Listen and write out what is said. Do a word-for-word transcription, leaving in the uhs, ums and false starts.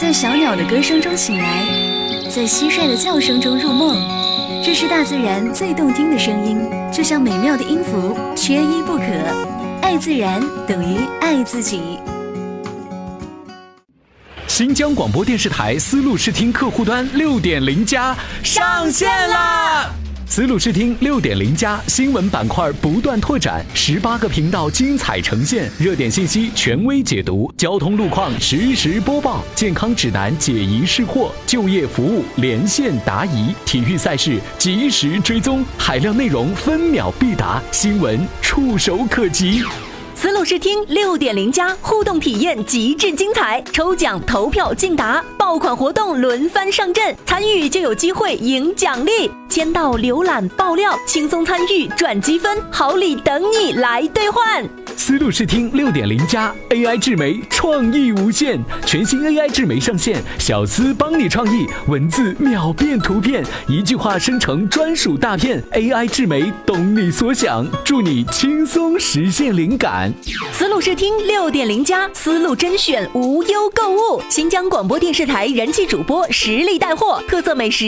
在小鸟的歌声中醒来，在蟋蟀的叫声中入梦。这是大自然最动听的声音，就像美妙的音符，缺一不可。爱自然等于爱自己。 新疆广播电视台丝路视听客户端 六点零 加上线啦！丝路视听 六点零 加新闻板块不断拓展，十八个频道精彩呈现，热点信息权威解读，交通路况实时播报，健康指南解疑释惑，就业服务连线答疑，体育赛事及时追踪，海量内容分秒必达，新闻触手可及。 丝路视听 六点零 加互动体验极致精彩，抽奖投票竞答，爆款活动轮番上阵，参与就有机会赢奖励，签到浏览爆料，轻松参与赚积分，好礼等你来兑换。 丝路视听 六点零 加 A I 智媒创意无限，全新 A I 智媒上线，小丝帮你创意，文字秒变图片，一句话生成专属大片， A I 智媒懂你所想，助你轻松实现灵感。 丝路视听 六点零 加丝路甄选无忧购物，新疆广播电视台人气主播实力带货，特色美食